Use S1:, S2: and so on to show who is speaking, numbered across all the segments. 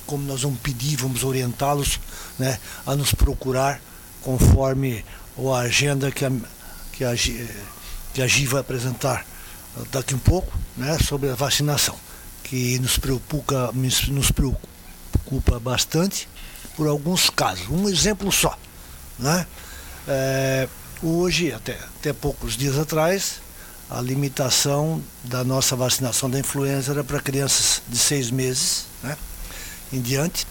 S1: como nós vamos pedir, vamos orientá-los, né, a nos procurar conforme a agenda que a GI vai apresentar daqui um pouco, né, sobre a vacinação, que nos preocupa bastante por alguns casos. Um exemplo só, né? Hoje, até poucos dias atrás, a limitação da nossa vacinação da influenza era para crianças de 6 meses, né, em diante,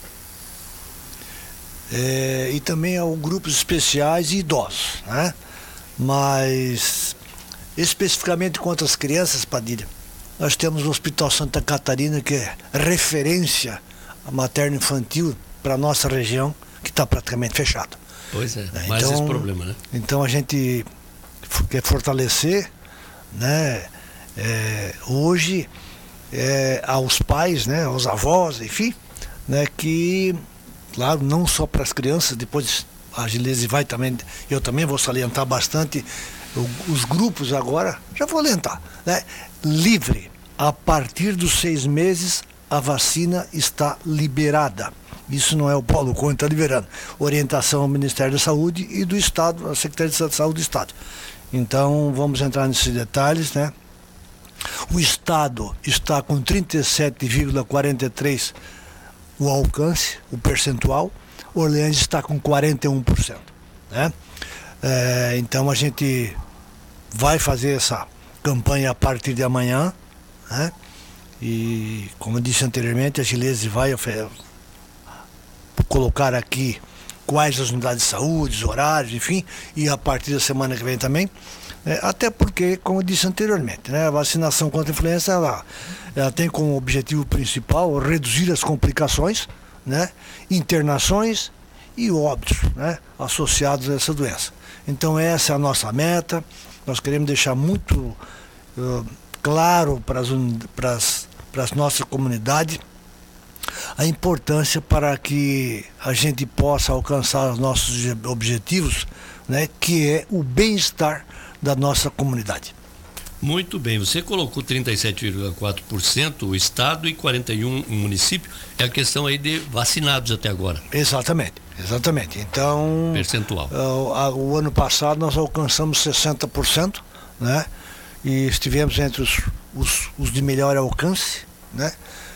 S1: e também a grupos especiais e idosos, né? Mas especificamente quanto às crianças, Padilha, nós temos o Hospital Santa Catarina, que é referência materno-infantil para a nossa região, que está praticamente fechado.
S2: Pois é, mais esse problema, né?
S1: Então a gente quer fortalecer, né, hoje, aos pais, né, aos avós, enfim, né, que, claro, não só para as crianças, depois a Gilese vai também, eu também vou salientar bastante, os grupos agora, já vou alentar, né, livre, a partir dos 6 meses a vacina está liberada. Isso não é o Paulo Conde que está liberando. Orientação ao Ministério da Saúde e do Estado, a Secretaria de Saúde do Estado. Então, vamos entrar nesses detalhes, né? O Estado está com 37,43% o alcance, o percentual. Orleans está com 41%, né? Então, a gente vai fazer essa campanha a partir de amanhã, né? E, como eu disse anteriormente, a Gilese vai colocar aqui quais as unidades de saúde, os horários, enfim, e a partir da semana que vem também, até porque, como eu disse anteriormente, né, a vacinação contra a influenza, ela tem como objetivo principal reduzir as complicações, né, internações e óbitos, né, associados a essa doença. Então essa é a nossa meta, nós queremos deixar muito claro para as nossas comunidades a importância para que a gente possa alcançar os nossos objetivos, né, que é o bem-estar da nossa comunidade.
S2: Muito bem, você colocou 37,4% o estado e 41% o município, é a questão aí de vacinados até agora.
S1: Exatamente. Então,
S2: percentual.
S1: O ano passado nós alcançamos 60%, né, e estivemos entre os de melhor alcance, né?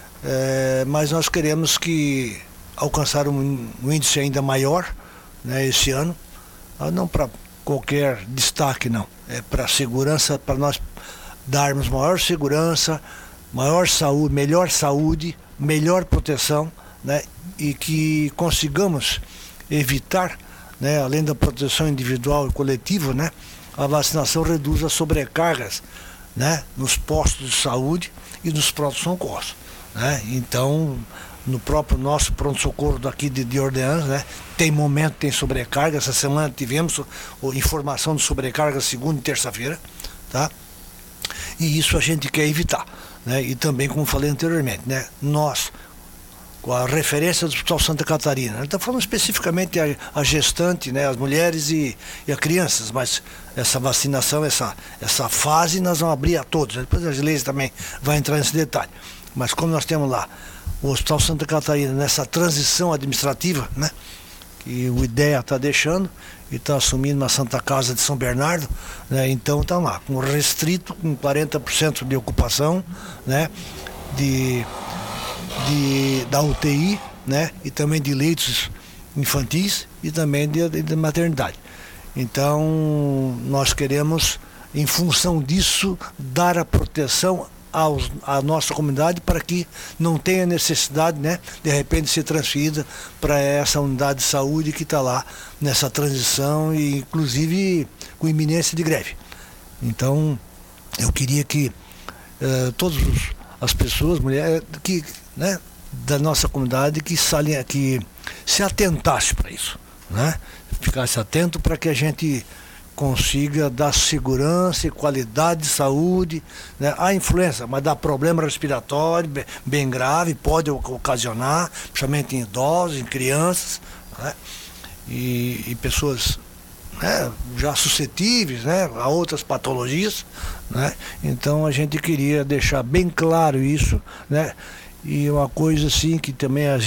S1: Mas nós queremos alcançar um índice ainda maior, né, esse ano, não para qualquer destaque, não, é para segurança, para nós darmos maior segurança, maior saúde, melhor proteção, né, e que consigamos evitar, né, além da proteção individual e coletiva, né, a vacinação reduz as sobrecargas, né, nos postos de saúde e nos pronto-socorros, né? Então, no próprio nosso pronto-socorro daqui de Orleans, né, tem sobrecarga. Essa semana tivemos informação de sobrecarga segunda e terça-feira, tá? E isso a gente quer evitar, né? E também, como falei anteriormente, né, nós, com a referência do Hospital Santa Catarina, ele está falando especificamente a gestante, né, as mulheres e as crianças, mas essa vacinação, essa fase nós vamos abrir a todos, né? Depois as leis também vai entrar nesse detalhe. Mas como nós temos lá o Hospital Santa Catarina nessa transição administrativa, né, que o IDEA está deixando e está assumindo na Santa Casa de São Bernardo, né, então está lá, com restrito, com 40% de ocupação, né, da UTI, né, e também de leitos infantis e também de maternidade. Então nós queremos, em função disso, dar a proteção à nossa comunidade para que não tenha necessidade, né, de repente ser transferida para essa unidade de saúde que está lá nessa transição e inclusive com iminência de greve. Então eu queria que todas as pessoas, mulheres, né, da nossa comunidade que se atentasse para isso, né, ficasse atento para que a gente consiga dar segurança e qualidade de saúde, né? A influenza, mas dá problema respiratório bem grave, pode ocasionar, principalmente em idosos, em crianças, né? E pessoas, né, já suscetíveis, né, a outras patologias, né? Então a gente queria deixar bem claro isso, né? E uma coisa assim que também